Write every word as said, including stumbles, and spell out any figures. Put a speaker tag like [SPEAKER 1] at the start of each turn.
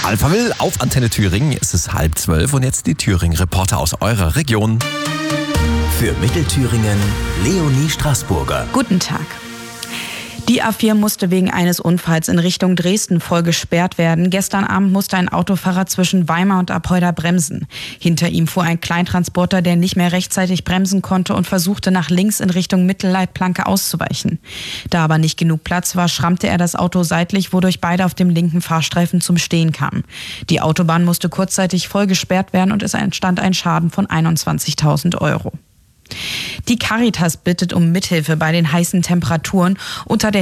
[SPEAKER 1] Alpha Will auf Antenne Thüringen. Es ist halb zwölf und jetzt die Thüringen-Reporter aus eurer Region.
[SPEAKER 2] Für Mittelthüringen Leonie Straßburger.
[SPEAKER 3] Guten Tag. Die A vier musste wegen eines Unfalls in Richtung Dresden voll gesperrt werden. Gestern Abend musste ein Autofahrer zwischen Weimar und Apolda bremsen. Hinter ihm fuhr ein Kleintransporter, der nicht mehr rechtzeitig bremsen konnte und versuchte nach links in Richtung Mittelleitplanke auszuweichen. Da aber nicht genug Platz war, schrammte er das Auto seitlich, wodurch beide auf dem linken Fahrstreifen zum Stehen kamen. Die Autobahn musste kurzzeitig voll gesperrt werden und es entstand ein Schaden von einundzwanzigtausend Euro. Die Caritas bittet um Mithilfe bei den heißen Temperaturen. Unter der